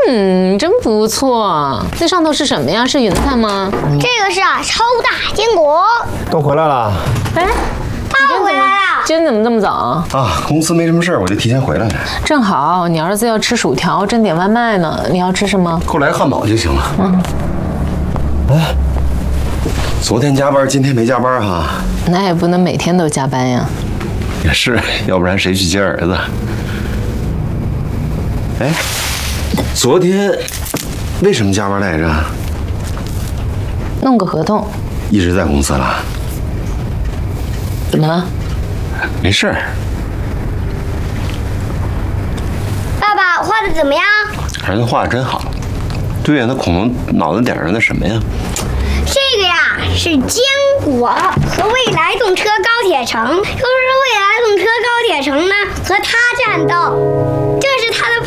真不错。那上头是什么呀？是云彩吗？ 这个是超大坚果。 都回来了。 哎， 爸回来了。 今天怎么这么早啊？ 公司没什么事儿，我就提前回来了。 正好，你儿子要吃薯条，正点外卖呢。你要吃什么？ 给我来个汉堡就行了。哎，昨天加班，今天没加班哈？ 那也不能每天都加班呀。 也是，要不然谁去接儿子？哎，昨天为什么加班来着？ 弄个合同。 一直在公司了？ 怎么了？ 没事儿。 爸爸画的怎么样？ 儿子画的真好。对呀，那恐龙脑袋顶上那什么呀？ 这个呀是坚果和未来动车高铁城，就是未来动车高铁城呢和他战斗，这是他的